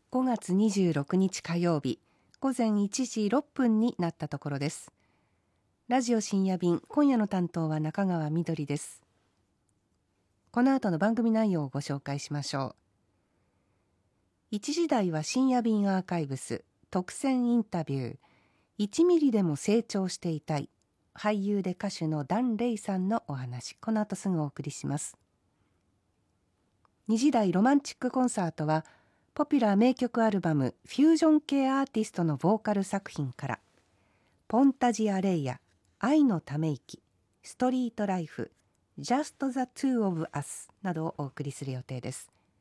5月26日火曜日午前1時6分になったところです。ラジオ深夜便、今夜の担当は中川みどりです。この後の番組内容をご紹介しましょう。1時台は深夜便アーカイブス特選インタビュー、1ミリでも成長していたい、俳優で歌手のダン・レイさんのお話、この後すぐお送りします。2時台ロマンチックコンサートはポピュラー名曲アルバムフュージョン系アーティストのボーカル作品からポンタジアレイヤ、愛のため息、ストリートライフ、Just the Two of Us などをお送りする予定です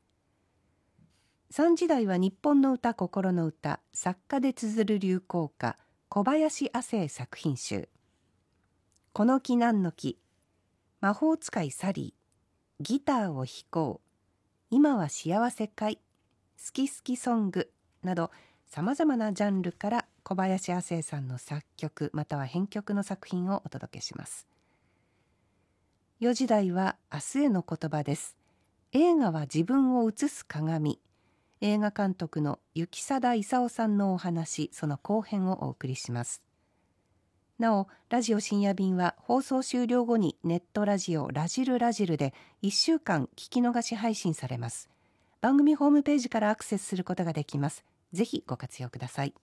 。3時台は日本の歌心の歌、作家で綴る流行歌、小林亜星作品集、この木何の木、魔法使いサリー、ギターを弾こう、今は幸せかい、好き好きソングなどさまざまなジャンルから小林亜星さんの作曲または編曲の作品をお届けします。4時台は明日への言葉です。映画は自分を映す鏡、映画監督の行定勲さんのお話、その後編をお送りします。なおラジオ深夜便は放送終了後にネットラジオラジルラジルで1週間聞き逃し配信されます。番組ホームページからアクセスすることができます。ぜひご活用ください。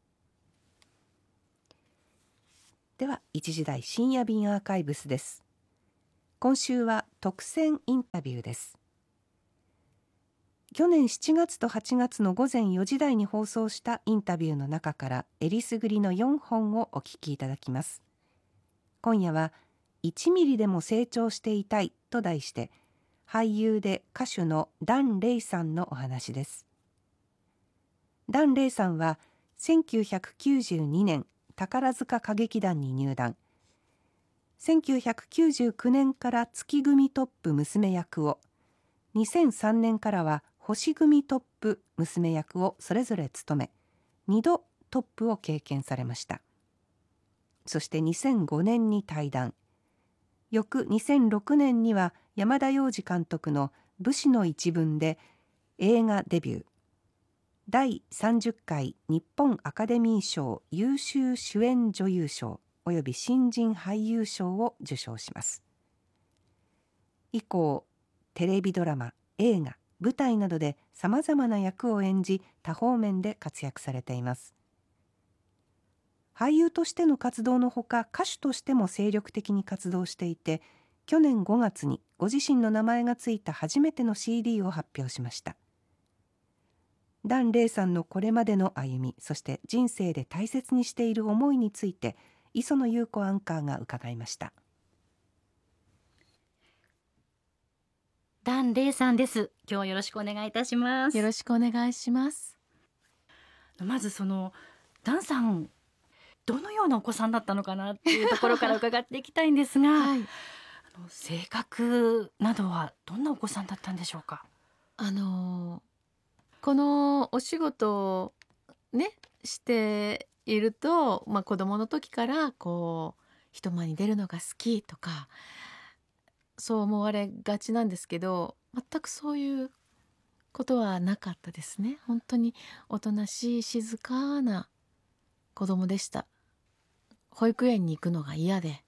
では1時台深夜便アーカイブスです。今週は特選インタビューです。去年7月と8月の午前4時台に放送したインタビューの中からえりすぐりの4本をお聞きいただきます。今夜は1ミリでも成長していたいと題して俳優で歌手のダン・レイさんのお話です。ダン・レイさんは1992年宝塚歌劇団に入団、1999年から月組トップ娘役を、2003年からは星組トップ娘役をそれぞれ務め、2度トップを経験されました。そして2005年に退団、翌2006年には山田洋次監督の武士の一文で映画デビュー、第30回日本アカデミー賞優秀主演女優賞および新人俳優賞を受賞します。以降テレビドラマ、映画、舞台などでさまざまな役を演じ多方面で活躍されています。俳優としての活動のほか歌手としても精力的に活動していて、去年5月にご自身の名前がついた初めての CD を発表しました。ダン・レイさんのこれまでの歩み、そして人生で大切にしている思いについて磯野優子アンカーが伺いました。 ダン・レイさんです。今日はよろしくお願いいたします。 よろしくお願いします。 まずダンさんどのようなお子さんだったのかなっていうところから伺っていきたいんですが、はい、性格などはどんなお子さんだったんでしょうか。 このお仕事をねしていると、子供の時から人前に出るのが好きとかそう思われがちなんですけど、全くそういうことはなかったですね。本当におとなしい静かな子供でした。保育園に行くのが嫌で、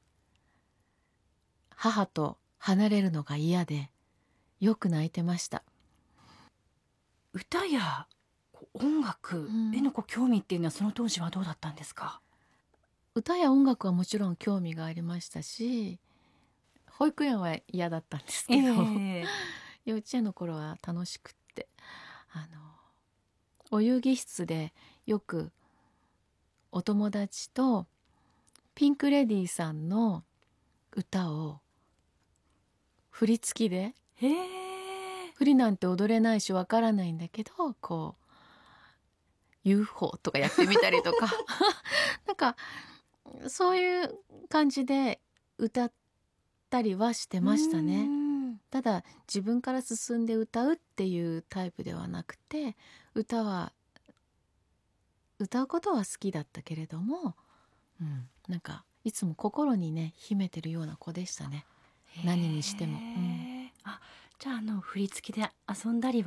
母と離れるのが嫌で、よく泣いてました。 歌や音楽への興味っていうのはその当時はどうだったんですか。 歌や音楽はもちろん興味がありましたし、保育園は嫌だったんですけど、幼稚園の頃は楽しくって、お遊戯室でよくお友達とピンクレディーさんの歌を振り付きで、振りなんて踊れないしわからないんだけどUFO とかやってみたりとかなんかそういう感じで歌ったりはしてましたね。ただ自分から進んで歌うっていうタイプではなくて、歌うことは好きだったけれども、なんかいつも心にね秘めてるような子でしたね。何にしても。 じゃあ振り付きで遊んだりは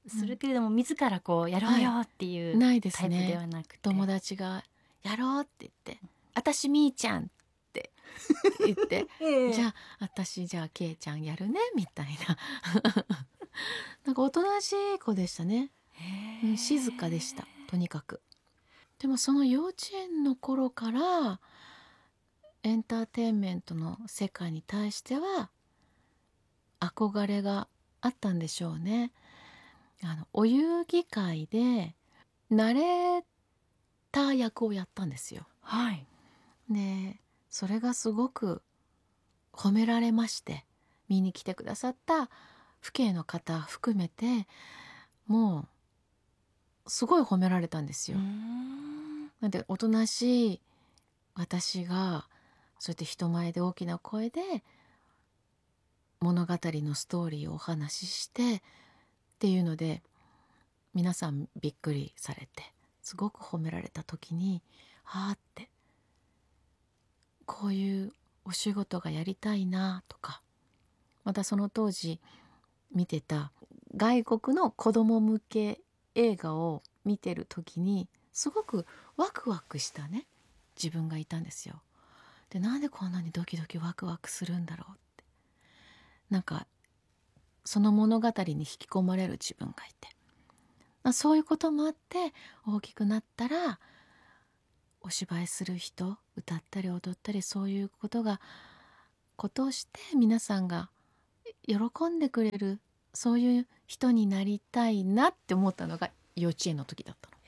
するけれども、自らこうやろうよっていうないですタイプでね。 はなくて、 友達がやろうって言って「私みーちゃん」って言ってじゃあ私じゃあけいちゃんやるねみたいななんかおとなしい子でしたね。静かでしたとにかく。でもその幼稚園の頃からエンターテインメントの世界に対しては憧れがあったんでしょうね。お遊戯会でナレーター役をやったんですよ。 はい。 でそれがすごく褒められまして、見に来てくださった父兄の方含めてもうすごい褒められたんですよ。なんでおとなしい私がそうやって人前で大きな声で物語のストーリーをお話ししてっていうので皆さんびっくりされてすごく褒められた時にってこういうお仕事がやりたいなとか、またその当時見てた外国の子供向け映画を見てる時にすごくワクワクしたね自分がいたんですよ。でなんでこんなにドキドキワクワクするんだろうって、なんかその物語に引き込まれる自分がいて、そういうこともあって大きくなったらお芝居する人、歌ったり踊ったりそういうことをして皆さんが喜んでくれるそういう人になりたいなって思ったのが幼稚園の時だったの。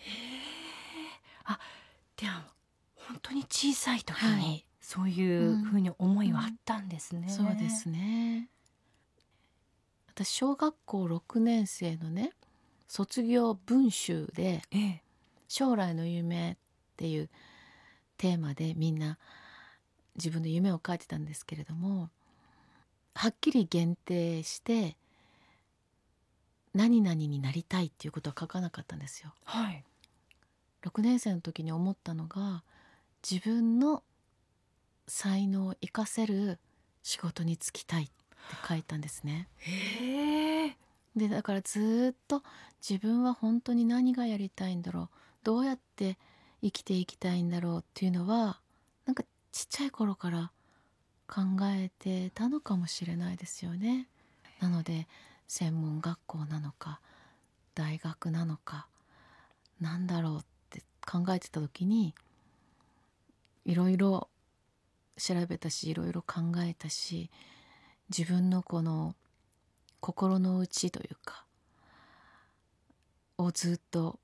では本当に小さい時はにいそういうふうに思いはあったんですね。 そうですね。私小学校6年生のね卒業文集で将来の夢っていうテーマでみんな自分の夢を書いてたんですけれども、はっきり限定して何々になりたいっていうことは書かなかったんですよ。 はい。 6年生の時に思ったのが自分の才能を生かせる仕事に就きたいって書いたんですね。でだからずっと自分は本当に何がやりたいんだろう、どうやって生きていきたいんだろうっていうのはなんかちっちゃい頃から考えてたのかもしれないですよね。なので専門学校なのか大学なのかなんだろうって考えてた時にいろいろ調べたしいろいろ考えたし、自分のこの心の内というかをずっと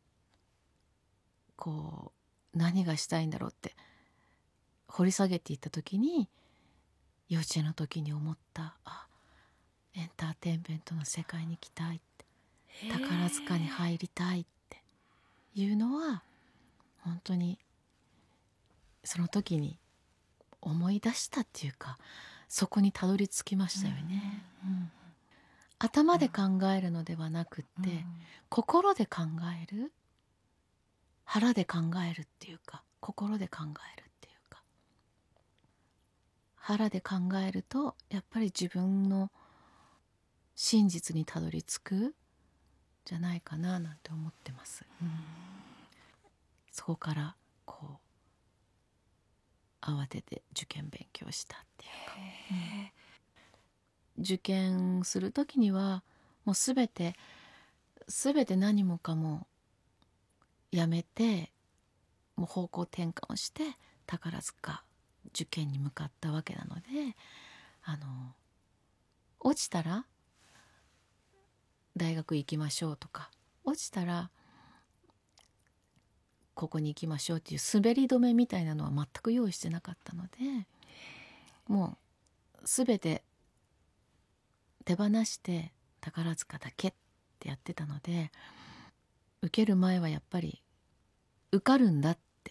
こう何がしたいんだろうって掘り下げていった時に幼稚園の時に思った、エンターテインメントの世界に行きたいって、宝塚に入りたいっていうのは本当にその時に思い出したっていうかそこにたどり着きましたよね。頭で考えるのではなくって、心で考える、腹で考えるっていうか心で考えるっていうか、腹で考えるとやっぱり自分の真実にたどり着くじゃないかななんて思ってます。そこからこう慌てて受験勉強したっていうか、受験する時にはもう全て何もかもやめてもう方向転換をして宝塚受験に向かったわけなので、落ちたら大学行きましょうとか落ちたらここに行きましょうっていう滑り止めみたいなのは全く用意してなかったので、もう全て手放して宝塚だけってやってたので、受ける前はやっぱり受かるんだ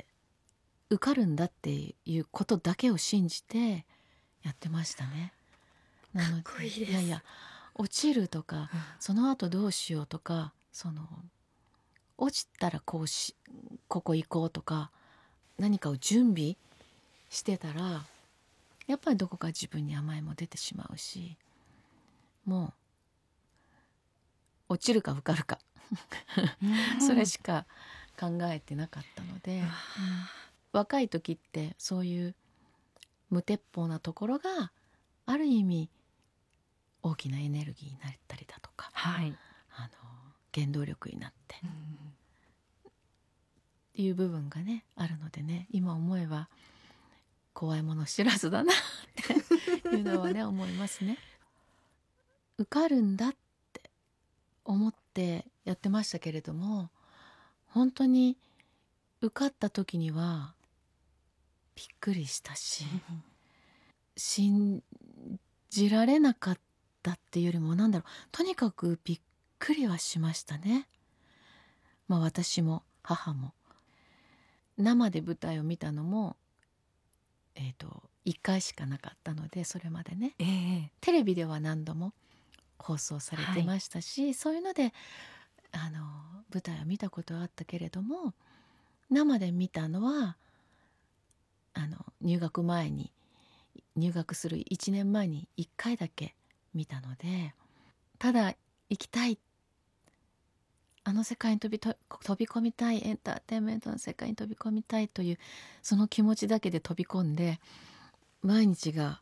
っていうことだけを信じてやってましたね。なのでかっこいいです。 いや落ちるとか、その後どうしようとか、落ちたらここ行こうとか何かを準備してたらやっぱりどこか自分に甘えも出てしまうし、もう落ちるか受かるかそれしか考えてなかったので、若い時ってそういう無鉄砲なところがある意味大きなエネルギーになったりだとか、 はい、 原動力になってっていう部分がねあるのでね、今思えば怖いもの知らずだなっていうのはね思いますね。受かるんだって思ってやってましたけれども、本当に受かった時にはびっくりしたし、信じられなかったっていうよりも、とにかくびっくりはしましたね。私も母も生で舞台を見たのも1回しかなかったので、それまでね、テレビでは何度も放送されてましたし、そういうので舞台を見たことはあったけれども、生で見たのは入学する1年前に1回だけ見たので、ただ行きたい、あの世界に飛び込みたい、エンターテインメントの世界に飛び込みたいというその気持ちだけで飛び込んで、毎日が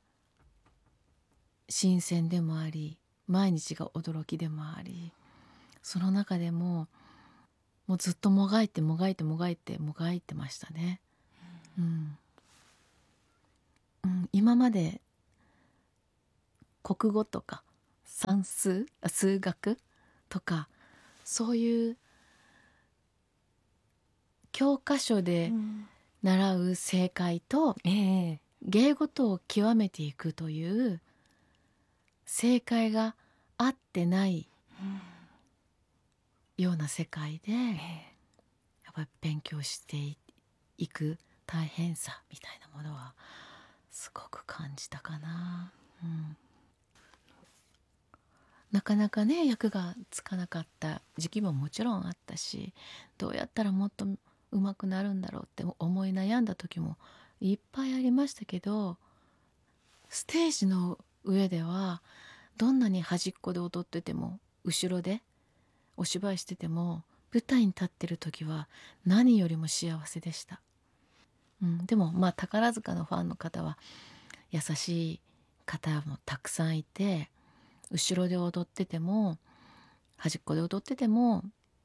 新鮮でもあり、毎日が驚きでもあり、その中でもうずっともがいてましたね。今まで国語とか数学とかそういう教科書で習う正解と、芸事を極めていくという正解が合ってないような世界で、やっぱり勉強していく大変さみたいなものはすごく感じたかな。なかなかね役がつかなかった時期ももちろんあったし、どうやったらもっと上手くなるんだろうって思い悩んだ時もいっぱいありましたけど、ステージの上ではどんなに端っこで踊ってても、後ろでお芝居してても、舞台に立ってる時は何よりも幸せでした。でも宝塚のファンの方は優しい方もたくさんいて、後ろで踊ってても端っこで踊ってても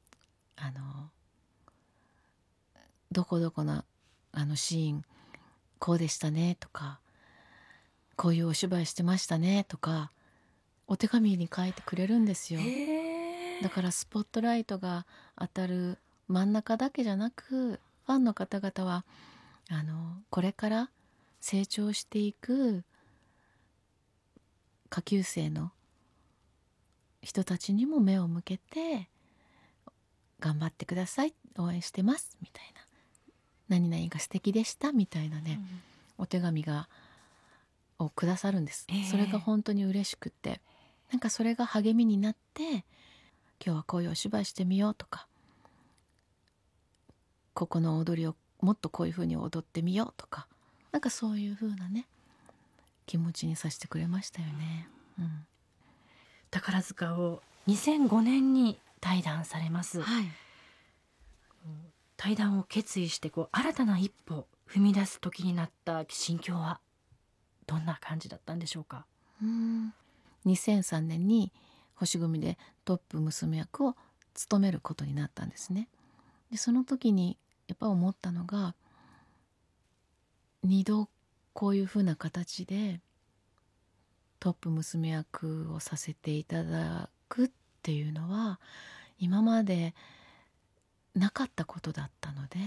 どこどこのシーンこうでしたねとか、こういうお芝居してましたねとかお手紙に書いてくれるんですよ。だからスポットライトが当たる真ん中だけじゃなく、ファンの方々はこれから成長していく下級生の人たちにも目を向けて、頑張ってください、応援してますみたいな、何々が素敵でしたみたいなね、お手紙をくださるんです。それが本当に嬉しくて、それが励みになって、今日はこういうお芝居してみようとか、ここの踊りをもっとこういう風に踊ってみようとか、そういう風なね気持ちにさせてくれましたよね。 宝塚を2005年に退団されます。退団を決意して新たな一歩踏み出す時になった心境はどんな感じだったんでしょうか。 2003年に星組でトップ娘役を務めることになったんですね。でその時にやっぱ思ったのが、2度こういう風な形でトップ娘役をさせていただくっていうのは今までなかったことだったので、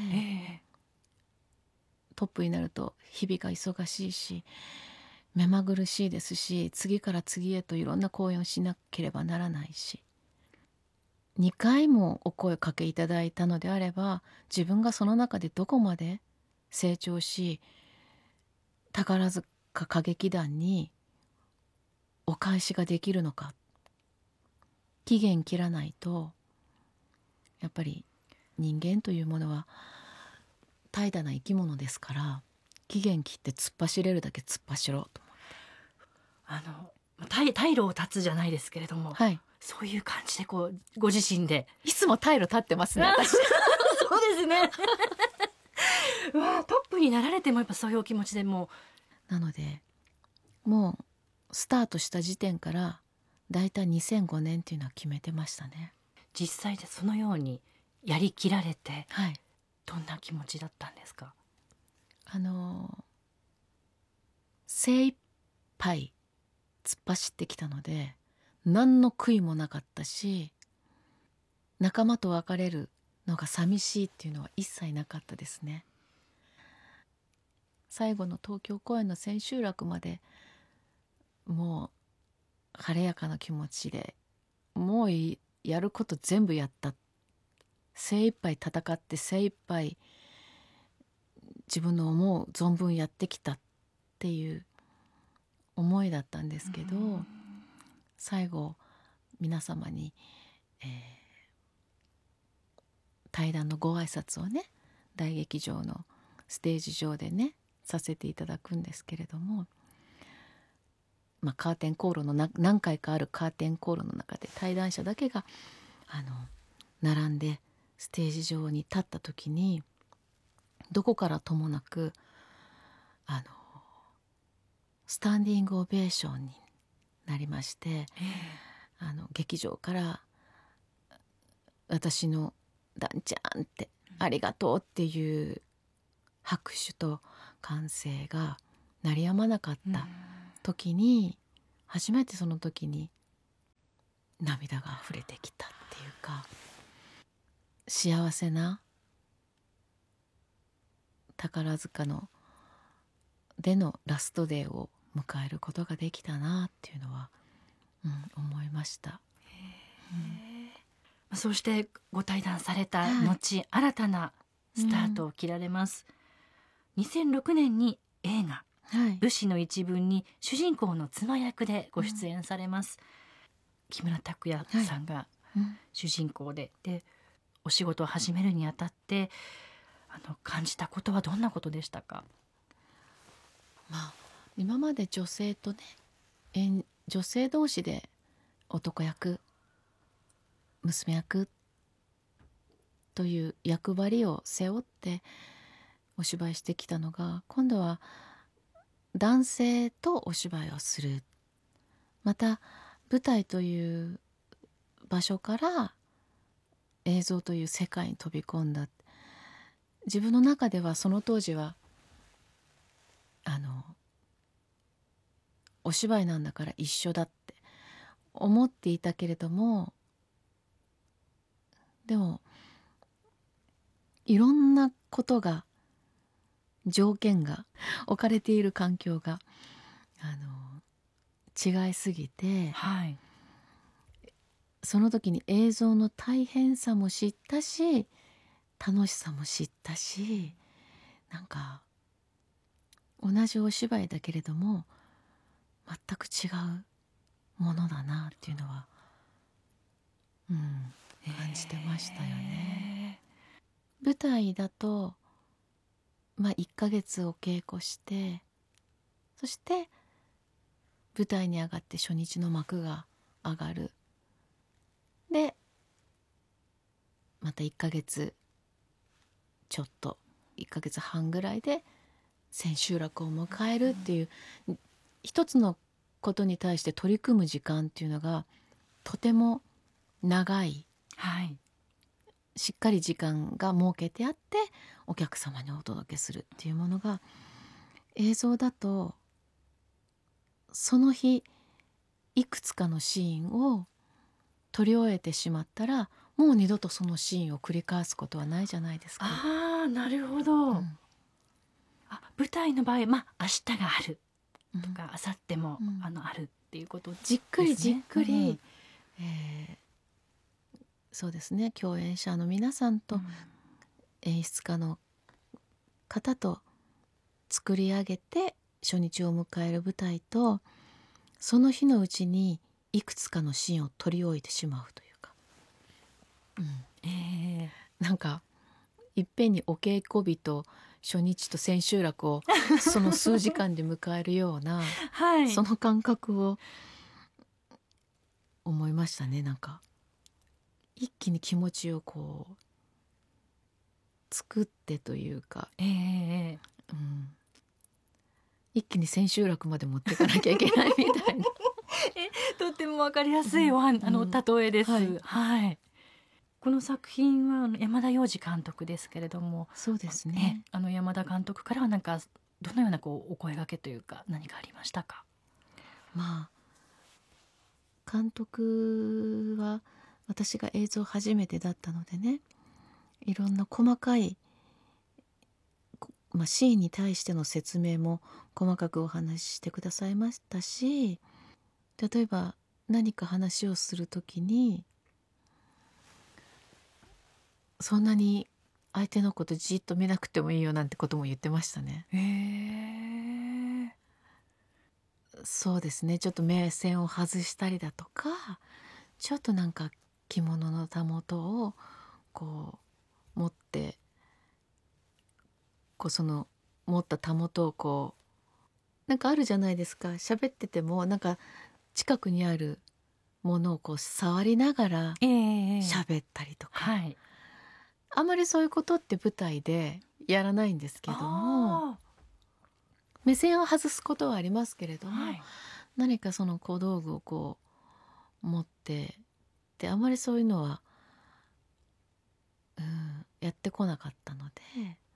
トップになると日々が忙しいし目まぐるしいですし、次から次へといろんな公演をしなければならないし、2回もお声かけいただいたのであれば、自分がその中でどこまで成長し、宝塚歌劇団にお返しができるのか。期限切らないと、やっぱり人間というものは怠惰な生き物ですから、期限切って突っ走れるだけ突っ走ろうと思って、 退路を断つじゃないですけれども、 そういう感じでこうご自身でいつも退路立ってますね私そうですねうわトップになられてもやっぱそういうお気持ちでもなのでもうスタートした時点からだいたい2005年っていうのは決めてましたね。 実際でそのようにやりきられてはい、 どんな気持ちだったんですか？ 精一杯突っ走ってきたので何の悔いもなかったし、仲間と別れるのが寂しいっていうのは一切なかったですね。最後の東京公演の千秋楽までもう晴れやかな気持ちで、もうやること全部やった、精一杯戦って精一杯自分の思う存分やってきたっていう思いだったんですけど、最後皆様に、対談のご挨拶をね大劇場のステージ上でねさせていただくんですけれども、カーテンコールの何回かあるカーテンコールの中で対談者だけが並んでステージ上に立った時に、どこからともなくスタンディングオベーションになりまして、劇場から私のダンちゃんってありがとうっていう拍手と歓声が鳴りやまなかった時に、初めてその時に涙が溢れてきたっていうか、幸せな宝塚でのラストデーを迎えることができたなっていうのは、思いました。 そうしてご対談された後、新たなスタートを切られます。2006年に映画武士の一文に主人公の妻役でご出演されます。木村拓哉さんが主人公で、お仕事を始めるにあたって感じたことはどんなことでしたか？ 今まで女性とね、女性同士で男役娘役という役割を背負ってお芝居してきたのが、今度は男性とお芝居をする、また舞台という場所から映像という世界に飛び込んだ。自分の中ではその当時はお芝居なんだから一緒だって思っていたけれども、でもいろんなことが、条件が置かれている環境が違いすぎて、その時に映像の大変さも知ったし楽しさも知ったし、なんか同じお芝居だけれども全く違うものだなっていうのは、感じてましたよね。舞台だと1ヶ月お稽古して、そして舞台に上がって初日の幕が上がる。でまた1ヶ月ちょっと1ヶ月半ぐらいで千秋楽を迎えるっていう、一つのことに対して取り組む時間っていうのがとても長い、しっかり時間が設けてあってお客様にお届けするっていうものが、映像だとその日いくつかのシーンを撮り終えてしまったら、もう二度とそのシーンを繰り返すことはないじゃないですか。 なるほど、舞台の場合、明日があるとか、明後日も、あるっていうことですね。 じっくりじっくり、そうですね、共演者の皆さんと演出家の方と作り上げて初日を迎える舞台と、その日のうちにいくつかのシーンを撮り終えてしまうというか、なんかいっぺんにお稽古日と初日と千秋楽をその数時間で迎えるような、その感覚を思いましたね。なんか一気に気持ちをこう作ってというか、一気に千秋楽まで持っていかなきゃいけないみたいなとってもわかりやすい例えです。はい。この作品は山田洋次監督ですけれども、 そうですね。 山田監督からはなんかどのようなお声掛けというか何かありましたか？ まあ監督は私が映像初めてだったのでね、いろんな細かい、シーンに対しての説明も細かくお話ししてくださいましたし、例えば何か話をするときにそんなに相手のことじっと見なくてもいいよなんてことも言ってましたね。そうですね、ちょっと目線を外したりだとか、ちょっとなんか着物のたもとをこう持って、その持ったたもとをこうなんかあるじゃないですか、喋っててもなんか近くにあるものをこう触りながら喋ったりとか、あまりそういうことって舞台でやらないんですけども、目線を外すことはありますけれども、何かその小道具をこう持ってで、あまりそういうのは、やってこなかったので、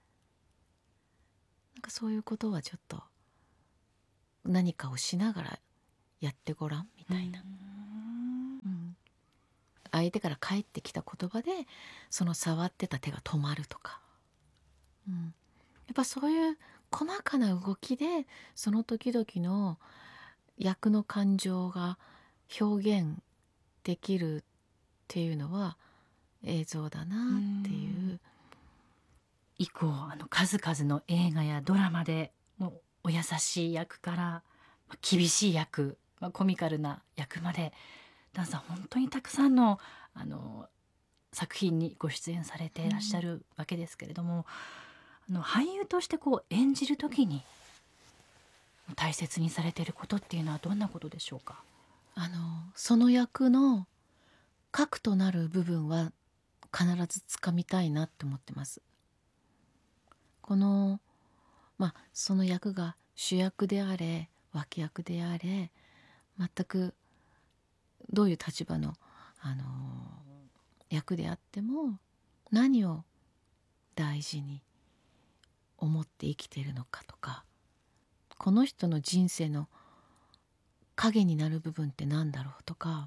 なんかそういうことはちょっと何かをしながらやってごらんみたいな、相手から返ってきた言葉でその触ってた手が止まるとか、やっぱそういう細かな動きでその時々の役の感情が表現できるっていうのは映像だなっていう。 以降数々の映画やドラマでもうお優しい役から厳しい役、コミカルな役まで、ダンさん本当にたくさんの作品にご出演されていらっしゃるわけですけれども、俳優として演じる時に大切にされていることっていうのはどんなことでしょうか？ その役の核となる部分は必ずつかみたいなって思ってます。その役が主役であれ脇役であれ、全くどういう立場の、役であっても何を大事に思って生きているのかとか、この人の人生の影になる部分って何だろうとか、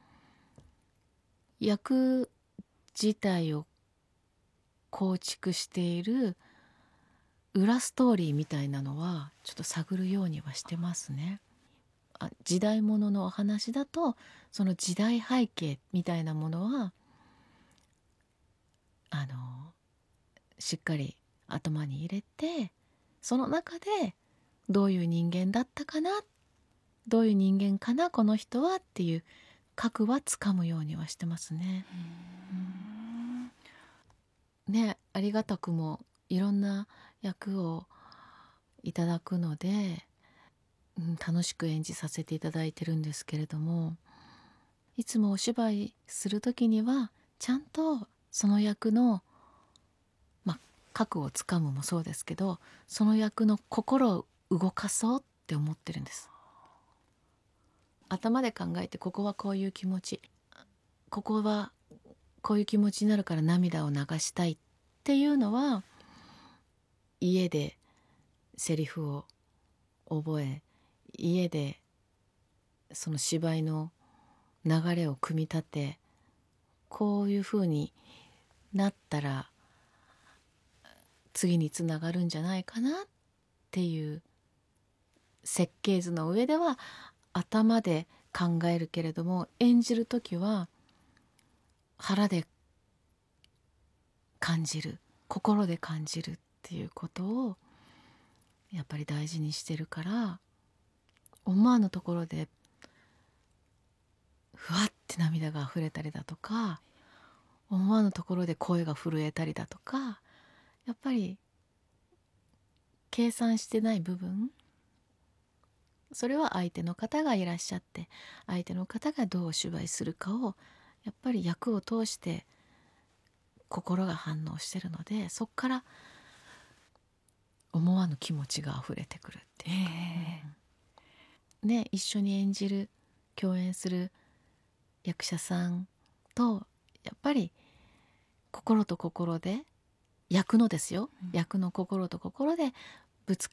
役自体を構築している裏ストーリーみたいなのはちょっと探るようにはしてますね。時代物のお話だとその時代背景みたいなものはしっかり頭に入れて、その中でどういう人間だったかな、どういう人間かなこの人はっていう核はつかむようにはしてますね。ありがたくもいろんな役をいただくので、楽しく演じさせていただいてるんですけれども、いつもお芝居する時にはちゃんとその役の核をつかむもそうですけど、その役の心を動かそうって思ってるんです。頭で考えて、ここはこういう気持ち、ここはこういう気持ちになるから涙を流したいっていうのは家でセリフを覚え、家でその芝居の流れを組み立て、こういう風になったら次につながるんじゃないかなっていう設計図の上では頭で考えるけれども、演じる時は腹で感じる、心で感じるっていうことをやっぱり大事にしてるから、思わぬところでふわって涙が溢れたりだとか、思わぬところで声が震えたりだとか、やっぱり計算してない部分、 それは相手の方がいらっしゃって、相手の方がどうお芝居するかをやっぱり役を通して心が反応してるので、そこから思わぬ気持ちが溢れてくるっていうか、ね、一緒に演じる共演する役者さんとやっぱり心と心で役のですよ、役の心と心でぶつ